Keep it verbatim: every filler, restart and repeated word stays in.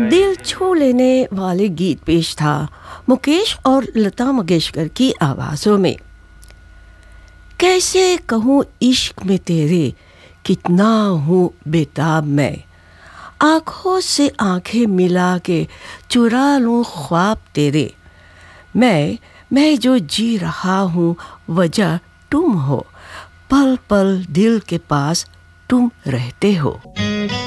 दिल छू लेने वाले गीत पेश था मुकेश और लता मंगेशकर की आवाज़ों में। कैसे कहूँ इश्क में तेरे कितना हूँ बेताब मैं, आँखों से आँखें मिला के चुरा लूँ ख्वाब तेरे। मैं मैं जो जी रहा हूँ वजह तुम हो, पल पल दिल के पास तुम रहते हो।